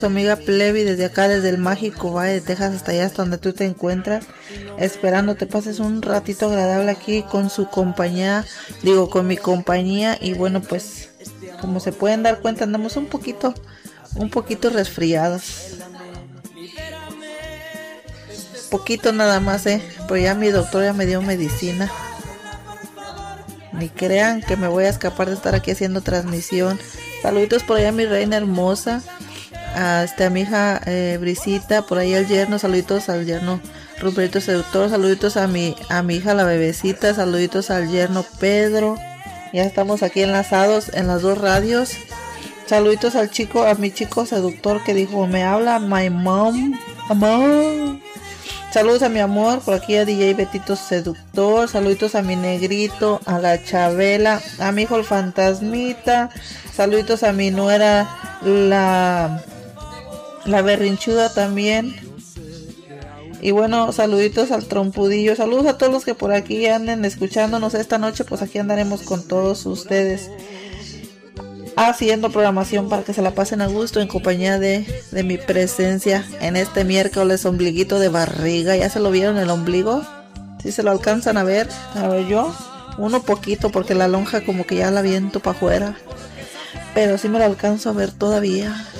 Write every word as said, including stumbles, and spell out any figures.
Tu amiga Plebi desde acá, desde el mágico Valle de Texas hasta allá, hasta donde tú te encuentras, esperando te pases un ratito agradable aquí con su compañía, digo, con mi compañía. Y bueno, pues como se pueden dar cuenta, andamos un poquito, un poquito resfriados, poquito nada más, eh, pero ya mi doctor ya me dio medicina. Ni crean que me voy a escapar de estar aquí haciendo transmisión. Saluditos por allá mi reina hermosa, a, este, a mi hija eh, Brisita, por ahí al yerno, saluditos al yerno Ruperito Seductor, saluditos a mi, a mi hija la bebecita, saluditos al yerno Pedro. Ya estamos aquí enlazados en las dos radios. Saluditos al chico, a mi chico seductor que dijo, me habla my mom, amor. Saludos a mi amor, por aquí a D J Betito Seductor, saluditos a mi negrito, a la Chabela, a mi hijo el fantasmita, saluditos a mi nuera la, la berrinchuda también. Y bueno, saluditos al trompudillo, saludos a todos los que por aquí anden escuchándonos esta noche, pues aquí andaremos con todos ustedes, haciendo programación para que se la pasen a gusto en compañía de, de mi presencia en este miércoles ombliguito de barriga. ¿Ya se lo vieron el ombligo? ¿Sí se lo alcanzan a ver? A ver yo, uno poquito porque la lonja como que ya la viento para afuera, pero sí me lo alcanzo a ver todavía.